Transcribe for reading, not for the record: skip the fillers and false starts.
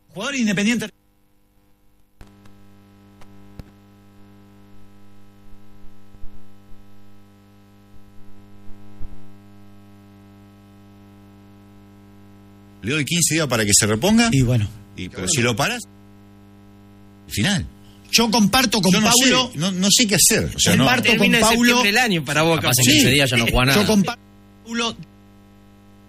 Jugador independiente. Le doy 15 días para que se reponga. Y bueno. Pero si lo paras, final. Yo comparto con Paulo. No sé qué hacer. O sea, comparto con Paulo. El año para Boca. Capaz en 15 días ya no juega nada. Yo comparto con Paulo.